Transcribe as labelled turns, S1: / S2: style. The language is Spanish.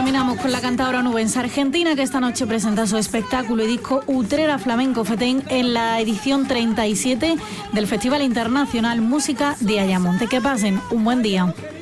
S1: terminamos con la cantadora onubense argentina, que esta noche presenta su espectáculo y disco Utrera Flamenco Fetén en la edición 37 del Festival Internacional Música de Ayamonte. Que pasen un buen día.